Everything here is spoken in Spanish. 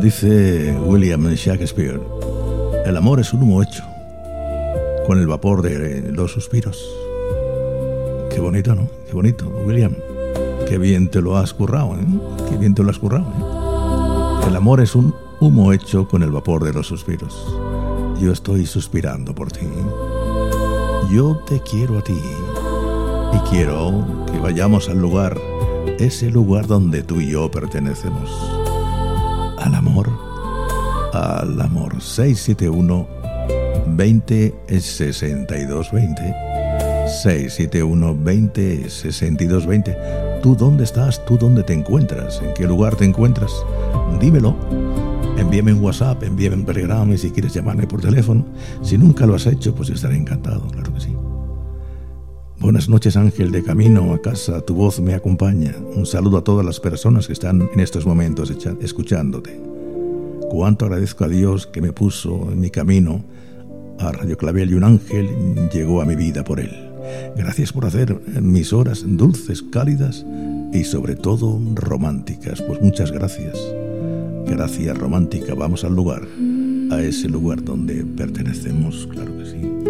Dice William Shakespeare: el amor es un humo hecho con el vapor de los suspiros. Qué bonito, ¿no? Qué bonito, William. Qué bien te lo has currado, ¿eh? Qué bien te lo has currado, ¿eh? El amor es un humo hecho con el vapor de los suspiros. Yo estoy suspirando por ti. Yo te quiero a ti. Y quiero que vayamos al lugar, ese lugar donde tú y yo pertenecemos. Al amor. Al amor. 671 20 62 20. 671 20 62 20. ¿Tú dónde estás? ¿Tú dónde te encuentras? ¿En qué lugar te encuentras? Dímelo. Envíame un WhatsApp, envíame un Telegram, y si quieres llamarme por teléfono. Si nunca lo has hecho, pues estaré encantado, claro que sí. Buenas noches, Ángel, de camino a casa, tu voz me acompaña. Un saludo a todas las personas que están en estos momentos escuchándote. Cuánto agradezco a Dios que me puso en mi camino a Radio Clavel, y un ángel llegó a mi vida por él. Gracias por hacer mis horas dulces, cálidas y sobre todo románticas. Pues muchas gracias. Gracias, romántica. Vamos al lugar, a ese lugar donde pertenecemos, claro que sí.